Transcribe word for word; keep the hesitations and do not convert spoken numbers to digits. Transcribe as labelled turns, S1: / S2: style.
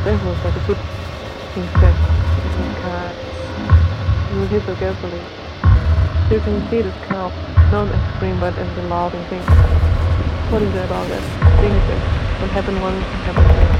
S1: That was like a good insect in the car. You hit the gasoline. You can see this kind of not as scream but as the loud and thing. What is it about that? Things that what happened once happens again.